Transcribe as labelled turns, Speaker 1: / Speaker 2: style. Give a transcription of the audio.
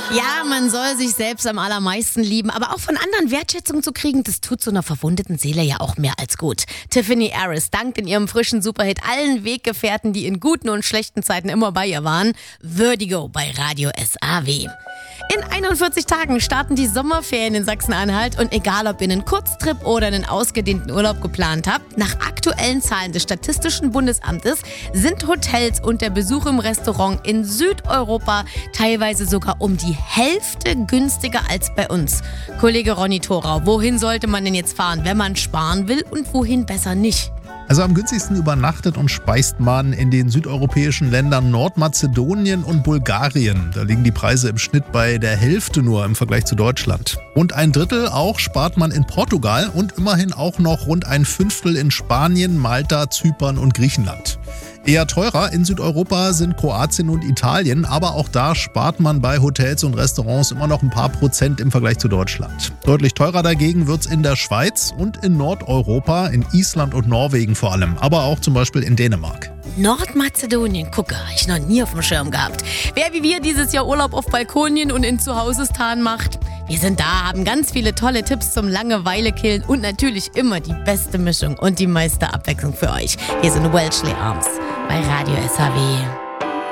Speaker 1: Ja, man soll sich selbst am allermeisten lieben, aber auch von anderen Wertschätzung zu kriegen, das tut so einer verwundeten Seele ja auch mehr als gut. Tiffany Harris dankt in ihrem frischen Superhit allen Weggefährten, die in guten und schlechten Zeiten immer bei ihr waren. Vertigo bei Radio SAW. In 41 Tagen starten die Sommerferien in Sachsen-Anhalt und egal ob ihr einen Kurztrip oder einen ausgedehnten Urlaub geplant habt, nach aktuellen Zahlen des Statistischen Bundesamtes sind Hotels und der Besuch im Restaurant in Südeuropa teilweise sogar um die Hälfte günstiger als bei uns. Kollege Ronny Thorau, wohin sollte man denn jetzt fahren, wenn man sparen will und wohin besser nicht?
Speaker 2: Also am günstigsten übernachtet und speist man in den südeuropäischen Ländern Nordmazedonien und Bulgarien. Da liegen die Preise im Schnitt bei der Hälfte nur im Vergleich zu Deutschland. Und ein Drittel auch spart man in Portugal und immerhin auch noch rund ein Fünftel in Spanien, Malta, Zypern und Griechenland. Eher teurer in Südeuropa sind Kroatien und Italien, aber auch da spart man bei Hotels und Restaurants immer noch ein paar Prozent im Vergleich zu Deutschland. Deutlich teurer dagegen wird's in der Schweiz und in Nordeuropa, in Island und Norwegen vor allem, aber auch zum Beispiel in Dänemark.
Speaker 1: Nordmazedonien, gucke, habe ich noch nie auf dem Schirm gehabt. Wer wie wir dieses Jahr Urlaub auf Balkonien und in Zuhausestan macht, wir sind da, haben ganz viele tolle Tipps zum Langeweile-Killen und natürlich immer die beste Mischung und die meiste Abwechslung für euch. Hier sind Welshly Arms bei Radio SAW.